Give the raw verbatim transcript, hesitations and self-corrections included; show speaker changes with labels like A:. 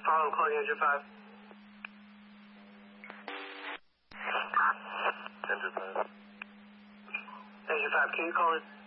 A: Follow, calling engine five.
B: Engine five.
A: Engine five, can you call in?